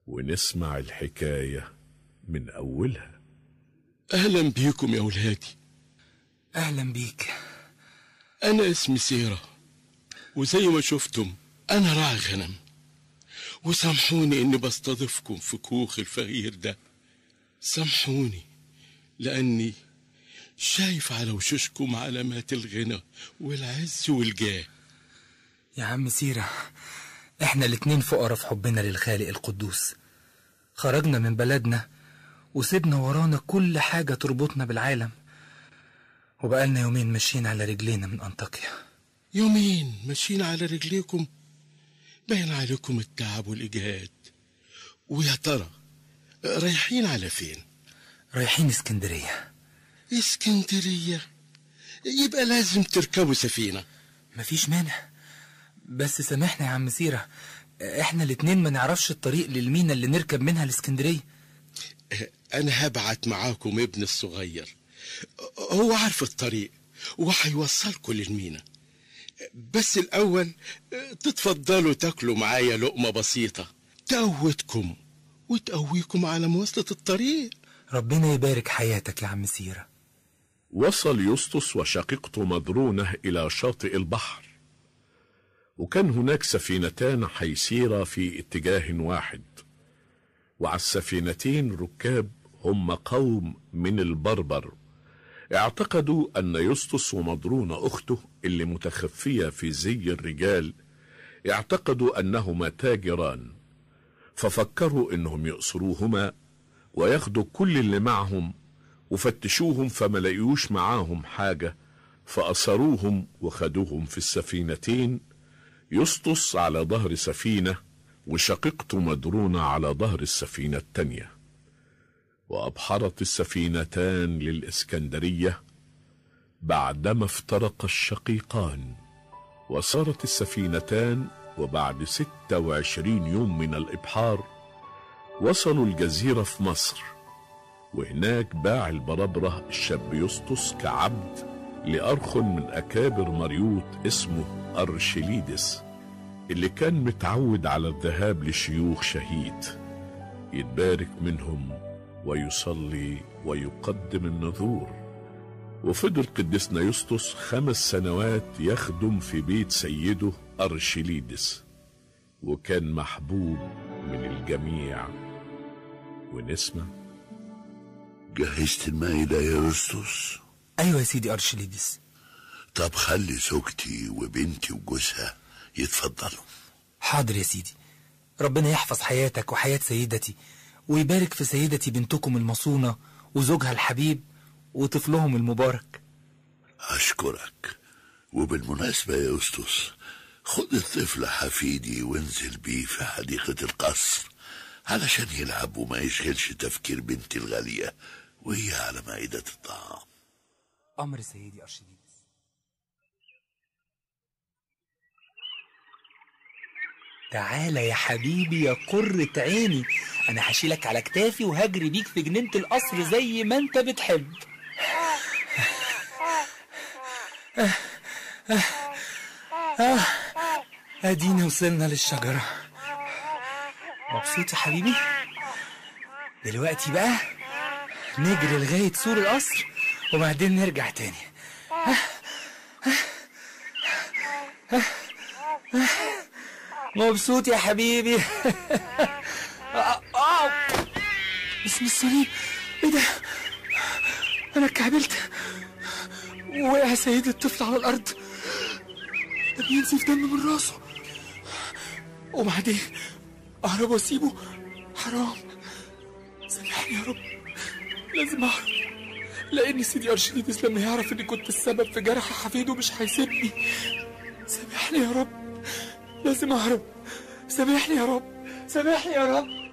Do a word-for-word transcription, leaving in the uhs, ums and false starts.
ونسمع الحكاية من أولها. أهلا بيكم يا ولادي. أهلا بيك. أنا اسمي سيرة، وزي ما شفتم أنا راعي غنم، وسامحوني إني بستضيفكم في كوخ الفقير ده. سامحوني لأني شايف على وشوشكم علامات الغنى والعز والجاه. يا عم سيرة، احنا الاتنين فقراء في حبنا للخالق القدوس. خرجنا من بلدنا وسيبنا ورانا كل حاجة تربطنا بالعالم، وبقالنا يومين ماشيين على رجلينا من أنطاكيا. يومين ماشيين على رجليكم؟ باين عليكم التعب والإجهاد. ويا ترى رايحين على فين؟ رايحين اسكندرية. اسكندرية؟ يبقى لازم تركبوا سفينة. مفيش مانع، بس سامحنا يا عم سيرة، احنا الاتنين ما نعرفش الطريق للمينا اللي نركب منها الاسكندرية. انا هبعت معاكم ابن الصغير، هو عارف الطريق وهيوصلكم للمينا. بس الاول تتفضلوا تاكلوا معايا لقمة بسيطة تقوتكم وتقويكم على مواصلة الطريق. ربنا يبارك حياتك يا عم سيرة. وصل يسطس وشقيقته مدرونة إلى شاطئ البحر، وكان هناك سفينتان حيسيرا في اتجاه واحد، وعلى السفينتين ركاب هم قوم من البربر. اعتقدوا أن يسطس ومدرونة أخته اللي متخفية في زي الرجال، اعتقدوا أنهما تاجران، ففكروا أنهم يأسروهما وياخدوا كل اللي معهم، وفتشوهم فما لقيوش معاهم حاجة، فأسروهم وخدوهم في السفينتين، يسطس على ظهر سفينة وشقيقته مدرونة على ظهر السفينة التانية. وأبحرت السفينتان للإسكندرية بعدما افترق الشقيقان، وصارت السفينتان وبعد ستة وعشرين يوم من الإبحار وصلوا الجزيرة في مصر. وهناك باع البربرة الشاب يسطس كعبد لأرخ من أكابر مريوط اسمه أرشليدس، اللي كان متعود على الذهاب لشيوخ شهيد يتبارك منهم ويصلي ويقدم النذور. وفضل قدسنا يسطس خمس سنوات يخدم في بيت سيده أرشليدس، وكان محبوب من الجميع. ونسمع. جهزت المائدة يا يسطس؟ ايوه يا سيدي أرشليدس. طب خلي زوجتي وبنتي وجوزها يتفضلوا. حاضر يا سيدي، ربنا يحفظ حياتك وحياة سيدتي، ويبارك في سيدتي بنتكم المصونة وزوجها الحبيب وطفلهم المبارك. أشكرك. وبالمناسبة يا يسطس، خد الطفل حفيدي وانزل بيه في حديقة القصر علشان يلعب وما يشغلش تفكير بنتي الغالية وهي على مائدة الطعام. أمر سيدي أرشليدس. تعالى يا حبيبي يا قرة عيني، أنا هشيلك على كتافي وهجري بيك في جنينة القصر زي ما أنت بتحب. آه آه آه أدينا وصلنا للشجرة. مبسوط يا حبيبي؟ دلوقتي بقى نجري لغاية سور القصر وبعدين نرجع تاني. آه آه آه آه مبسوط يا حبيبي؟ آه آه بسم الصليب، ايه ده؟ انا اتكعبلت ووقع سيد الطفل على الارض، ده بينزف دم من راسه. وبعدين اهرب واسيبه؟ حرام، سامحني يا رب، لازم اهرب، لان سيدي أرشليدس لما يعرف اني كنت السبب في جرح حفيده مش هيسيبني. سامحني يا رب، لازم اهرب، سامحني يا رب، سامحني يا رب.